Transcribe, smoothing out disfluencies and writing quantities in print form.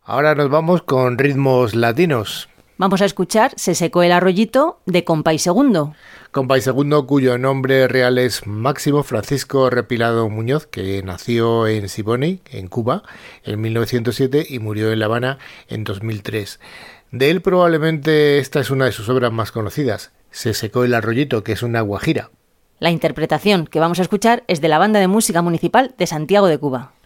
Ahora nos vamos con ritmos latinos. Vamos a escuchar Se secó el arroyito de Compay Segundo. Compay Segundo, cuyo nombre real es Máximo Francisco Repilado Muñoz, que nació en Siboney, en Cuba, en 1907 y murió en La Habana en 2003. De él probablemente esta es una de sus obras más conocidas, Se secó el arroyito, que es una guajira. La interpretación que vamos a escuchar es de la Banda de Música Municipal de Santiago de Cuba.